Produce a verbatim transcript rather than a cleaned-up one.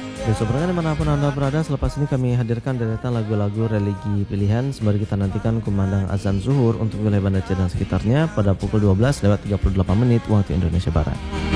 Ya, sebenarnya dimanapun Anda berada, selepas ini kami hadirkan deretan lagu-lagu religi pilihan sembari kita nantikan kumandang azan zuhur untuk wilayah Banda Aceh dan sekitarnya pada pukul dua belas lewat tiga puluh delapan menit waktu Indonesia Barat.